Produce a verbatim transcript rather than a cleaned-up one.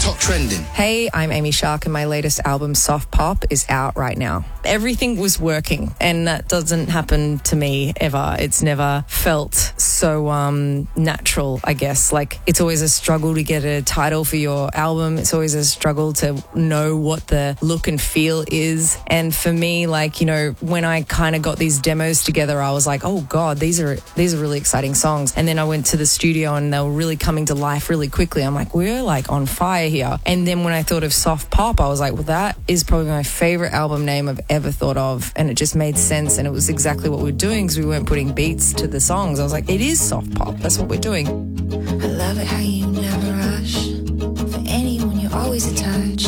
Top trending. Hey, I'm Amy Shark and my latest album, Soft Pop, is out right now. Everything was working, and that doesn't happen to me ever. It's never felt so um, natural, I guess. Like, it's always a struggle to get a title for your album. It's always a struggle to know what the look and feel is. And for me, like, you know, when I kind of got these demos together, I was like, oh God, these are these are really exciting songs. And then I went to the studio and they were really coming to life really quickly. I'm like, we're like on fire here. And then when I thought of Soft Pop, I was like, well, that is probably my favorite album name I've ever thought of. And it just made sense. And it was exactly what we were doing because we weren't putting beats to the songs. I was like, it is soft pop. That's what we're doing. I love it how you never rush. For anyone, you're always a touch.